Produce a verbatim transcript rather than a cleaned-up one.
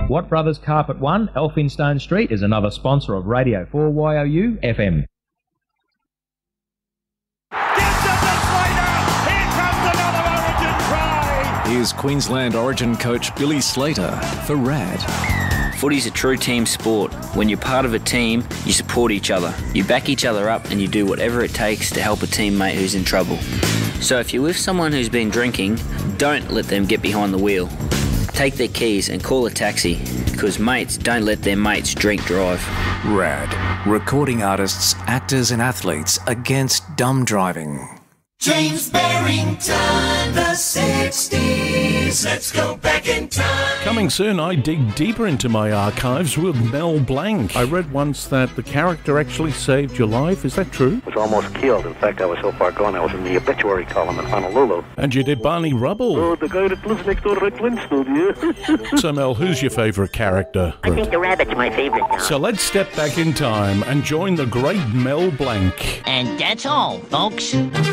Watt Brothers Carpet One, Elphinstone Street, is another sponsor of Radio four Y O U F M. Here's Queensland Origin coach Billy Slater for R A D. Footy's a true team sport. When you're part of a team, you support each other. You back each other up and you do whatever it takes to help a teammate who's in trouble. So if you're with someone who's been drinking, don't let them get behind the wheel. Take their keys and call a taxi, because mates don't let their mates drink drive. R A D. Recording artists, actors and athletes against dumb driving. James Barrington, the sixties. Let's go back in time. Coming soon, I dig deeper into my archives with Mel Blanc. I read once that the character actually saved your life. Is that true? I was almost killed. In fact, I was so far gone, I was in the obituary column in Honolulu. And you did Barney Rubble. Oh, the guy that lives next door to Red Flintstone, yeah. So, Mel, who's your favourite character? I think the rabbit's my favourite dog. So let's step back in time and join the great Mel Blanc. And that's all, folks.